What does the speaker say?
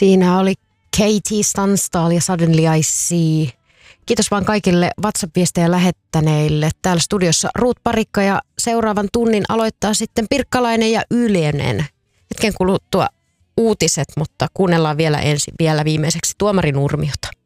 Siinä oli Katie Tunstall ja Suddenly I See. Kiitos vaan kaikille WhatsApp-viestejä lähettäneille. Täällä studiossa Ruut Parikka ja seuraavan tunnin aloittaa sitten Pirkkalainen ja Ylönen. Hetken kuluttua uutiset, mutta kuunnellaan vielä viimeiseksi Tuomari Nurmiota.